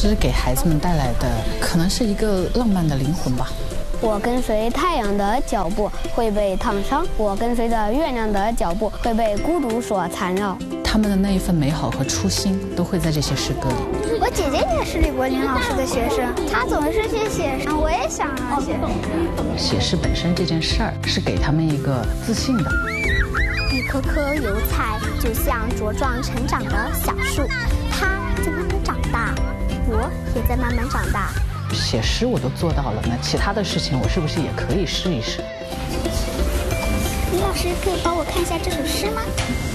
诗给孩子们带来的可能是一个浪漫的灵魂吧。 我跟随太阳的脚步会被烫伤，我跟随着月亮的脚步会被孤独所缠绕。 他们的那一份美好和初心都会在这些诗歌里。 我姐姐也是李柏林老师的学生，她总是去写诗，我也想要写。 写诗本身这件事儿是给他们一个自信的。 一颗颗油菜就像茁壮成长的小树，它在慢慢长大，我也在慢慢长大。 写诗我都做到了，那其他的事情我是不是也可以试一试？ 李老师可以帮我看一下这首诗吗？